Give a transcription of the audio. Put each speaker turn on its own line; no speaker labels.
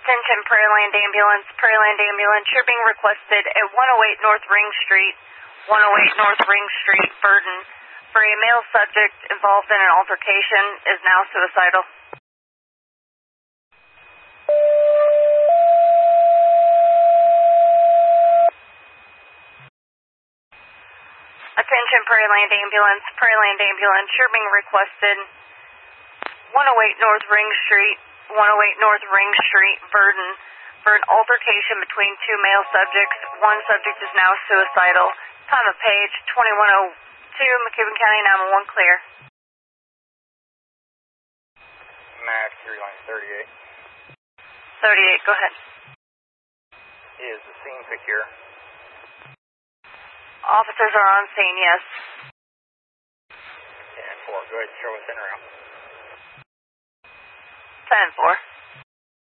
Attention, Prairie Land Ambulance. You're being requested at 108 North Ring Street, 108 North Ring Street, Burton, for a male subject involved in an altercation is now suicidal. Attention, Prairie Land Ambulance. You're being requested 108 North Ring Street, 108 North Ring Street, Burton, for an altercation between two male subjects. One subject is now suicidal. Time of page 2102, McCubbin County 911 clear.
Max, 3 line 38.
38, go ahead.
Is the scene secure?
Officers are on scene, yes.
10-4, go ahead and show us in around.
10-4.